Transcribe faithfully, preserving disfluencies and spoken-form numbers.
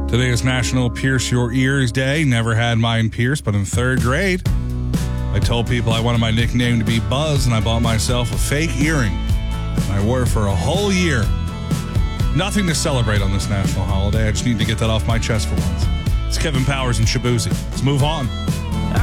Today is National Pierce Your Ears Day. Never had mine pierced, but in third grade, I told people I wanted my nickname to be Buzz, and I bought myself a fake earring. And I wore it for a whole year. Nothing to celebrate on this national holiday. I just need to get that off my chest for once. It's Kevin Powers and Shabuzi. Let's move on.